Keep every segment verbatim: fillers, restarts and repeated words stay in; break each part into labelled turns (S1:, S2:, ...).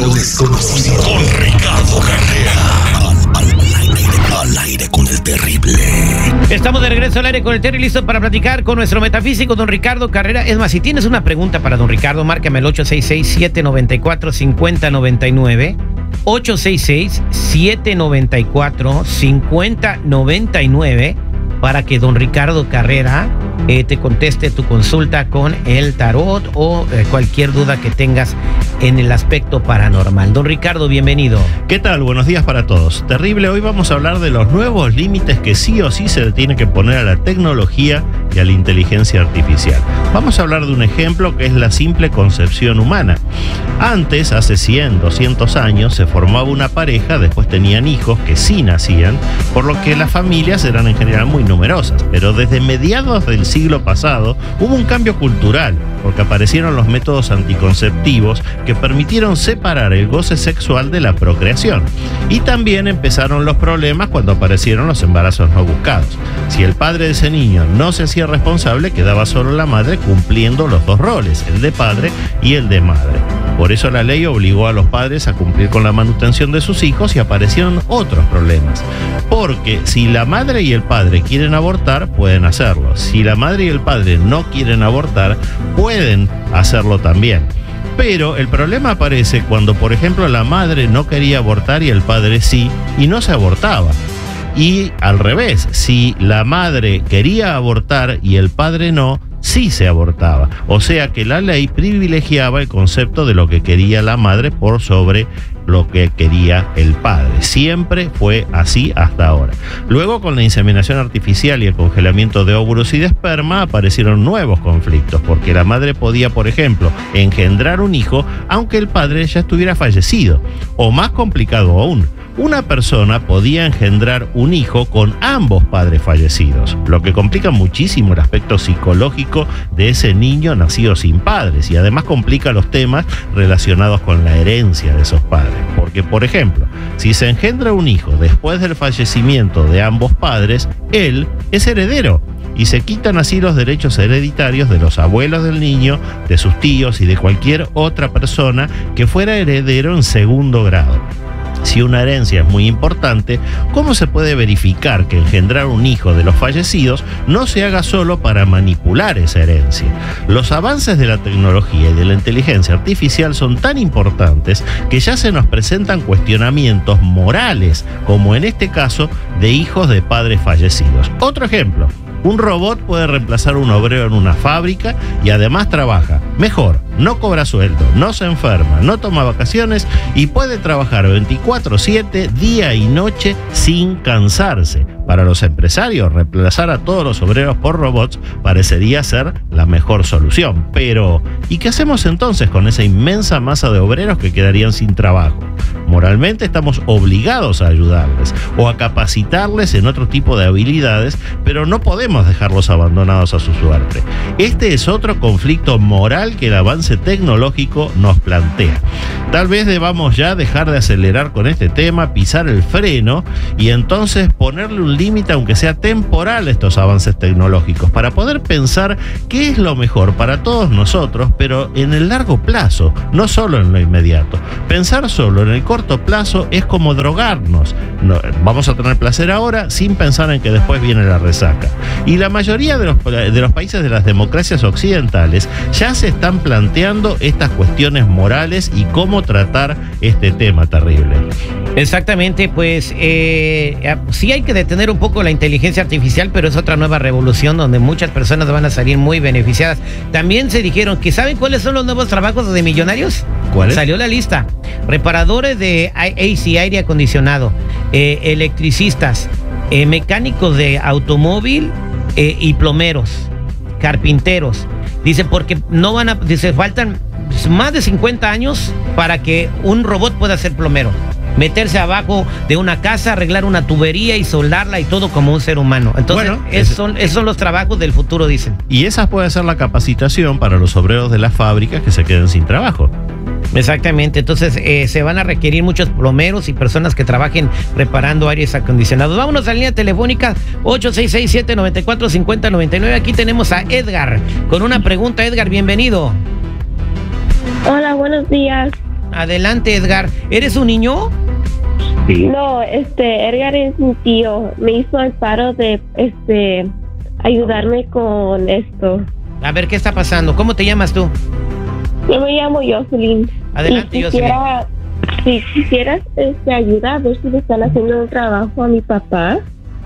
S1: lo desconocido. Con Ricardo Carrera. Al, al, al, aire, al aire con el terrible.
S2: Estamos de regreso al aire con el terrible, listo para platicar con nuestro metafísico, don Ricardo Carrera. Es más, si tienes una pregunta para don Ricardo, márcame al ocho seis seis, siete nueve cuatro, cinco cero nueve nueve. ocho seis seis, siete nueve cuatro, cinco cero nueve nueve para que don Ricardo Carrera eh, te conteste tu consulta con el tarot o eh, cualquier duda que tengas en el aspecto paranormal. Don Ricardo, bienvenido.
S3: ¿Qué tal? Buenos días para todos. Terrible, hoy vamos a hablar de los nuevos límites que sí o sí se le tiene que poner a la tecnología y a la inteligencia artificial. Vamos a hablar de un ejemplo que es la simple concepción humana. Antes, hace cien, doscientos años, se formaba una pareja, después tenían hijos que sí nacían, por lo que las familias eran en general muy numerosas. Pero desde mediados del siglo pasado hubo un cambio cultural, porque aparecieron los métodos anticonceptivos que permitieron separar el goce sexual de la procreación. Y también empezaron los problemas cuando aparecieron los embarazos no buscados. Si el padre de ese niño no se hacía responsable, quedaba solo la madre cumpliendo los dos roles, el de padre y el de madre. Por eso la ley obligó a los padres a cumplir con la manutención de sus hijos y aparecieron otros problemas. Porque si la madre y el padre quieren abortar, pueden hacerlo. Si la madre y el padre no quieren abortar, pueden hacerlo también. Pero el problema aparece cuando, por ejemplo, la madre no quería abortar y el padre sí, y no se abortaba. Y al revés, si la madre quería abortar y el padre no, sí se abortaba. O sea que la ley privilegiaba el concepto de lo que quería la madre por sobre lo que quería el padre. Siempre fue así hasta ahora. Luego, con la inseminación artificial y el congelamiento de óvulos y de esperma, aparecieron nuevos conflictos, porque la madre podía, por ejemplo, engendrar un hijo aunque el padre ya estuviera fallecido. O más complicado aún, una persona podía engendrar un hijo con ambos padres fallecidos, lo que complica muchísimo el aspecto psicológico de ese niño nacido sin padres y además complica los temas relacionados con la herencia de esos padres. Porque, por ejemplo, si se engendra un hijo después del fallecimiento de ambos padres, él es heredero y se quitan así los derechos hereditarios de los abuelos del niño, de sus tíos y de cualquier otra persona que fuera heredero en segundo grado. Si una herencia es muy importante, ¿cómo se puede verificar que engendrar un hijo de los fallecidos no se haga solo para manipular esa herencia? Los avances de la tecnología y de la inteligencia artificial son tan importantes que ya se nos presentan cuestionamientos morales, como en este caso de hijos de padres fallecidos. Otro ejemplo. Un robot puede reemplazar a un obrero en una fábrica y además trabaja mejor, no cobra sueldo, no se enferma, no toma vacaciones y puede trabajar veinticuatro siete, día y noche sin cansarse. Para los empresarios, reemplazar a todos los obreros por robots parecería ser la mejor solución. Pero, ¿y qué hacemos entonces con esa inmensa masa de obreros que quedarían sin trabajo? Moralmente estamos obligados a ayudarles o a capacitarles en otro tipo de habilidades, pero no podemos dejarlos abandonados a su suerte. Este es otro conflicto moral que el avance tecnológico nos plantea. Tal vez debamos ya dejar de acelerar con este tema, pisar el freno y entonces ponerle un límite, aunque sea temporal, a estos avances tecnológicos para poder pensar qué es lo mejor para todos nosotros, pero en el largo plazo, no solo en lo inmediato. Pensar solo en el corto plazo es como drogarnos. No, vamos a tener placer ahora sin pensar en que después viene la resaca. Y la mayoría de los, de los países de las democracias occidentales ya se están planteando estas cuestiones morales y cómo tratar este tema terrible.
S2: Exactamente, pues eh, sí hay que detener un poco la inteligencia artificial, pero es otra nueva revolución donde muchas personas van a salir muy beneficiadas. También se dijeron que ¿saben cuáles son los nuevos trabajos de millonarios?
S3: ¿Cuáles?
S2: Salió la lista. Reparadores de A C, aire acondicionado, eh, electricistas, eh, mecánicos de automóvil eh, y plomeros, carpinteros. Dice, porque no van a, dice, faltan más de cincuenta años para que un robot pueda ser plomero. Meterse abajo de una casa, arreglar una tubería y soldarla y todo como un ser humano. Entonces, bueno, esos, es, son, esos son los trabajos del futuro, dicen.
S3: Y esa puede ser la capacitación para los obreros de las fábricas que se queden sin trabajo.
S2: Exactamente, entonces eh, se van a requerir muchos plomeros y personas que trabajen reparando aires acondicionados. Vámonos a la línea telefónica ocho seis seis, siete nueve cuatro, cinco cero nueve nueve. Aquí tenemos a Edgar con una pregunta. Edgar, bienvenido.
S4: Hola, buenos días.
S2: Adelante, Edgar. ¿Eres un niño?
S3: Sí.
S4: No, este, Edgar es mi tío. Me hizo el paro de, este, ayudarme con esto.
S2: A ver, ¿qué está pasando? ¿Cómo te llamas tú?
S4: Yo me llamo Jocelyn.
S2: Adelante,
S4: y quisiera, si quisieras este, ayuda a ver si le están haciendo un trabajo a mi papá.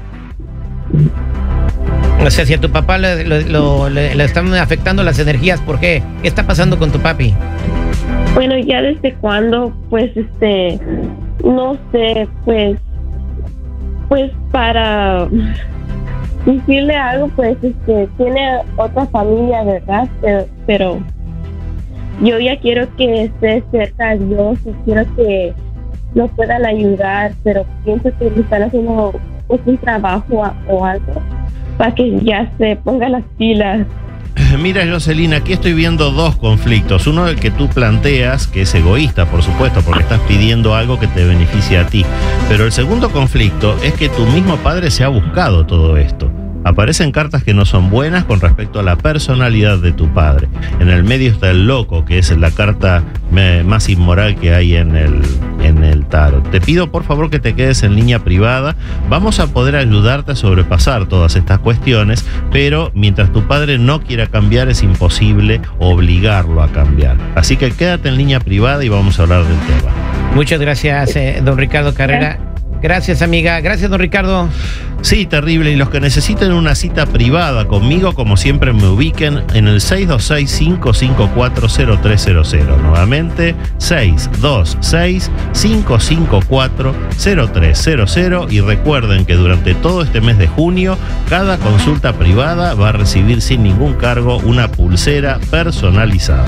S2: O sea, si a tu papá le, le, lo- le- le están afectando las energías, ¿por qué? ¿Qué está pasando con tu papi?
S4: Bueno, ya desde cuando, pues, este, no sé, pues, pues para decirle algo, pues, este, tiene otra familia, ¿verdad? Pero, pero yo ya quiero que esté cerca de Dios y quiero que nos puedan ayudar, pero pienso que le están haciendo pues, un trabajo a- o algo para que ya se ponga las pilas.
S3: Mira, Jocelyn, aquí estoy viendo dos conflictos. Uno, el que tú planteas, que es egoísta, por supuesto, porque estás pidiendo algo que te beneficie a ti. Pero el segundo conflicto es que tu mismo padre se ha buscado todo esto. Aparecen cartas que no son buenas con respecto a la personalidad de tu padre. En el medio está el loco, que es la carta me- más inmoral que hay en el, en el tarot. Te pido por favor que te quedes en línea privada. Vamos a poder ayudarte a sobrepasar todas estas cuestiones, pero mientras tu padre no quiera cambiar es imposible obligarlo a cambiar. Así que quédate en línea privada y vamos a hablar del tema.
S2: Muchas gracias, eh, don Ricardo Carrera. Gracias, amiga. Gracias, don Ricardo.
S3: Sí, terrible. Y los que necesiten una cita privada conmigo, como siempre, me ubiquen en el seis dos seis, cinco cinco cuatro, cero tres cero cero. Nuevamente, seis dos seis, cinco cinco cuatro, cero tres cero cero. Y recuerden que durante todo este mes de junio, cada consulta privada va a recibir sin ningún cargo una pulsera personalizada.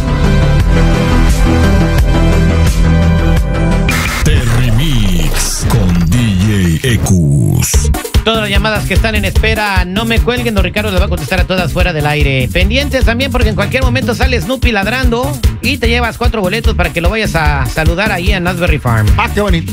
S1: Terrimix con D J Ecus.
S2: Todas las llamadas que están en espera, no me cuelguen, don Ricardo les va a contestar a todas fuera del aire. Pendientes también porque en cualquier momento sale Snoopy ladrando y te llevas cuatro boletos para que lo vayas a saludar ahí en Asbury Farm.
S5: Ah, qué bonito.